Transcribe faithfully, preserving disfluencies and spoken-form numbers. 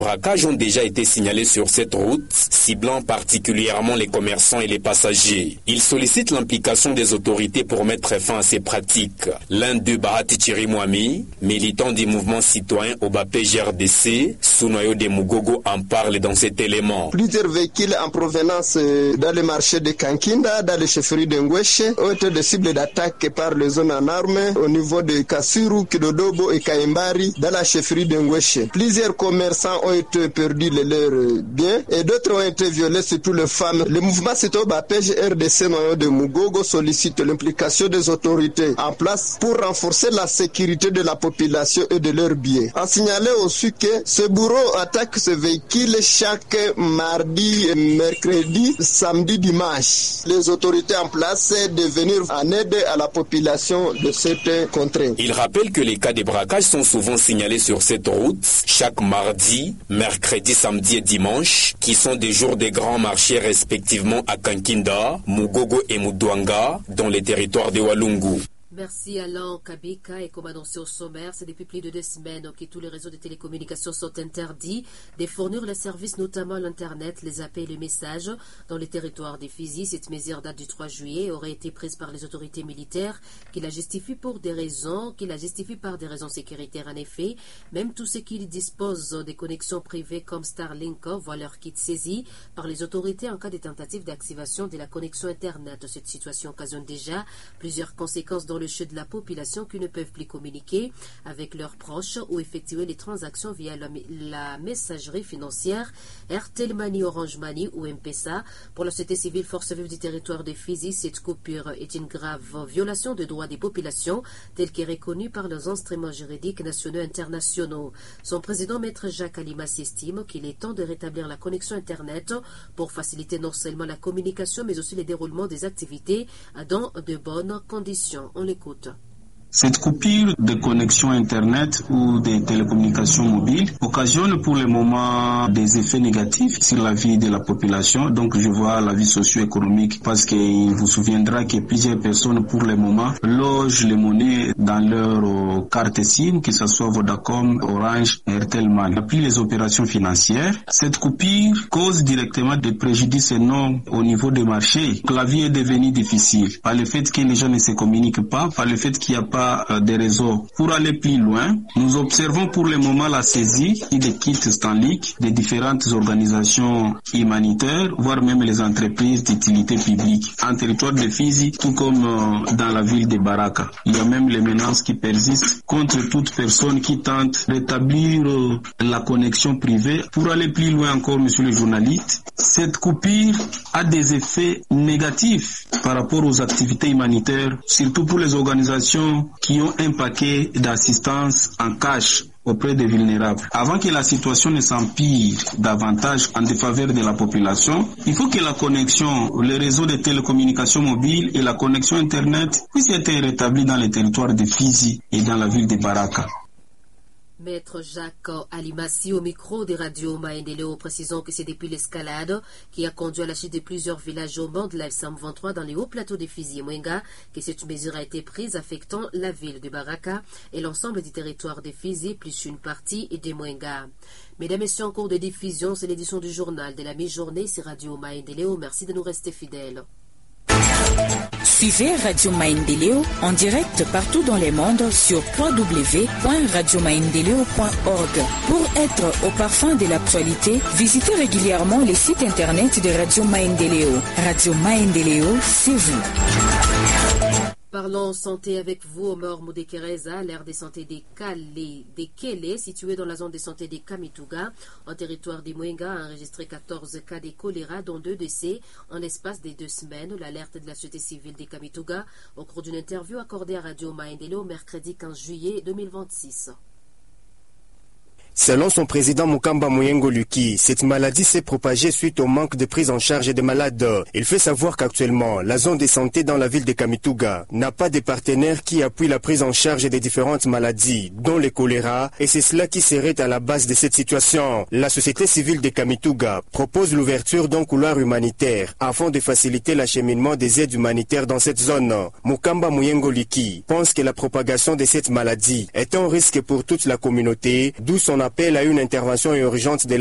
braquages ont déjà été signalés sur cette route, ciblant particulièrement les commerçants et les passagers. Ils sollicitent l'implication des autorités pour mettre fin à ces pratiques. L'un d'eux, Bahati Chirimwami, militant du mouvement citoyen au Bapé G R D C, sous noyau de Mugogo, en parle dans cet élément. Plusieurs véhicules en provenance dans le marché de Kankinda, dans les chefferies de Ngweshe, ont été des cibles d'attaque par les zones en armes au niveau de Kassuru, Kidodobo et Kaimbari, dans la chefferie de Ngweshe. Plusieurs commerçants ont été perdus de leurs biens et d'autres ont été violés, surtout les femmes. Le mouvement citoyen Bapé G R D C noyau de Mugogo sollicite l'implication des autorités en place pour renforcer la sécurité de la population et de leurs biens. En signalant aussi que ce bureau attaque ce véhicule chaque mardi, mercredi, samedi, dimanche. Les autorités en place c'est de venir en aide à la population de cette contrée. Il rappelle que les cas de braquage sont souvent signalés sur cette route chaque mardi, mercredi, samedi et dimanche, qui sont des jours des grands marchés respectivement à Kankinda, Mugogo et Mudwanga, dans les territoires de Walungu. Merci Alain Kabika. Et comme annoncé au sommaire, c'est depuis plus de deux semaines que tous les réseaux de télécommunications sont interdits de fournir les services, notamment l'Internet, les appels et les messages dans les territoires des Fizi. Cette mesure date du trois juillet et aurait été prise par les autorités militaires qui la justifient pour des raisons, qui la justifient par des raisons sécuritaires. En effet, même tous ceux qui disposent des connexions privées comme Starlink voient leur kit saisi par les autorités en cas de tentative d'activation de la connexion Internet. Cette situation occasionne déjà plusieurs conséquences dans le jeu de la population qui ne peuvent plus communiquer avec leurs proches ou effectuer les transactions via la, la messagerie financière Airtel Money, Orange Money ou M-Pesa. Pour la société civile Force Vive du territoire de Fizi, cette coupure est une grave violation des droits des populations telle qu'est reconnue par les instruments juridiques nationaux et internationaux. Son président, Maître Jacques Alimas, estime qu'il est temps de rétablir la connexion Internet pour faciliter non seulement la communication mais aussi le déroulement des activités dans de bonnes conditions. On l'écoute. Cette coupure de connexion Internet ou des télécommunications mobiles occasionne pour le moment des effets négatifs sur la vie de la population. Donc je vois la vie socio-économique parce qu'il vous souviendra que plusieurs personnes pour le moment logent les monnaies dans leur carte SIM, que ce soit Vodacom, Orange, Airtel Money. Après les opérations financières, cette coupure cause directement des préjudices énormes au niveau des marchés. La vie est devenue difficile par le fait que les gens ne se communiquent pas, par le fait qu'il n'y a pas des réseaux. Pour aller plus loin, nous observons pour le moment la saisie des kits Starlink des différentes organisations humanitaires, voire même les entreprises d'utilité publique en territoire de Fizi, tout comme dans la ville de Baraka. Il y a même les menaces qui persistent contre toute personne qui tente d'établir la connexion privée. Pour aller plus loin encore, monsieur le journaliste, cette coupure a des effets négatifs par rapport aux activités humanitaires, surtout pour les organisations qui ont un paquet d'assistance en cash auprès des vulnérables. Avant que la situation ne s'empire davantage en défaveur de la population, il faut que la connexion, le réseau de télécommunications mobiles et la connexion Internet puissent être rétablis dans les territoires de Fizi et dans la ville de Baraka. Maître Jacques Alimassi au micro des radios Maendeleo, précisant que c'est depuis l'escalade qui a conduit à la chute de plusieurs villages au bord de la S A M vingt-trois dans les hauts plateaux de Fizi et Mwenga que cette mesure a été prise affectant la ville de Baraka et l'ensemble du territoire de Fizi plus une partie de Mwenga. Mesdames et messieurs, en cours de diffusion, c'est l'édition du journal de la mi-journée, c'est Radio Maendeleo. Merci de nous rester fidèles. Suivez Radio Maendeleo en direct partout dans le monde sur w w w point radio maendeleo point org. Pour être au parfum de l'actualité, visitez régulièrement les sites internet de Radio Maendeleo. Radio Maendeleo, c'est vous. Parlons santé avec vous, Omar Moudekereza, l'aire de santé des Calais, des Kélé, située dans la zone de santé des Kamituga, en territoire des Mwenga, a enregistré quatorze cas de choléra, dont deux décès en l'espace des deux semaines. L'alerte de la société civile des Kamituga au cours d'une interview accordée à Radio Maendeleo mercredi quinze juillet deux mille vingt-six. Selon son président Mukamba Muyengo Luki, cette maladie s'est propagée suite au manque de prise en charge des malades. Il fait savoir qu'actuellement, la zone de santé dans la ville de Kamituga n'a pas de partenaires qui appuient la prise en charge des différentes maladies, dont le choléra, et c'est cela qui serait à la base de cette situation. La société civile de Kamituga propose l'ouverture d'un couloir humanitaire afin de faciliter l'acheminement des aides humanitaires dans cette zone. Mukamba Muyengo Luki pense que la propagation de cette maladie est un risque pour toute la communauté, d'où son appelle à une intervention urgente de